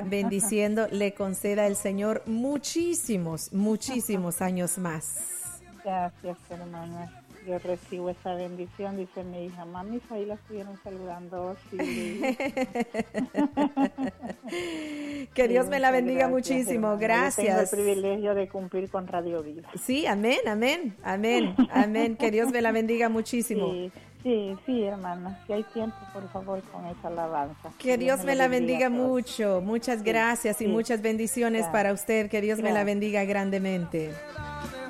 bendiciendo, le conceda el Señor muchísimos, muchísimos años más. Gracias, hermana. Yo recibo esa bendición, dice mi hija. Mami, ahí la estuvieron saludando. Sí. Que Dios me la bendiga gracias, muchísimo. Hermana. Gracias. Yo tengo el privilegio de cumplir con Radio Vida. Sí, amén, amén, amén, amén. Que Dios me la bendiga muchísimo. Sí, hermana. Si hay tiempo, por favor, con esa alabanza. Que Dios me la bendiga mucho. Muchas gracias y muchas bendiciones para usted. Que Dios me la bendiga grandemente.